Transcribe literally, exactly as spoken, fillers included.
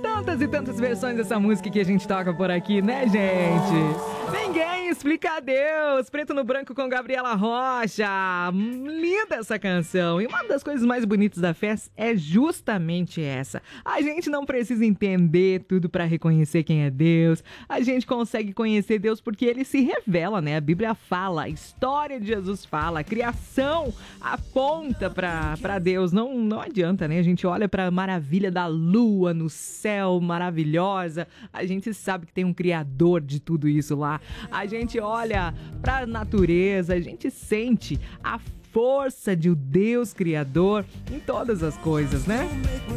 Tantas e tantas versões dessa música que a gente toca por aqui, né, gente? Ninguém explica a Deus. Preto no Branco com Gabriela Rocha. Linda essa canção. E uma das coisas mais bonitas da fé é justamente essa. A gente não precisa entender tudo para reconhecer quem é Deus. A gente consegue conhecer Deus porque ele se revela, né? A Bíblia fala, a história de Jesus fala, a criação aponta para Deus. Não, não adianta, né? A gente olha para a maravilha da lua no céu, maravilhosa. A gente sabe que tem um criador de tudo isso lá. A gente olha para a natureza, a gente sente a força de um Deus criador em todas as coisas, né?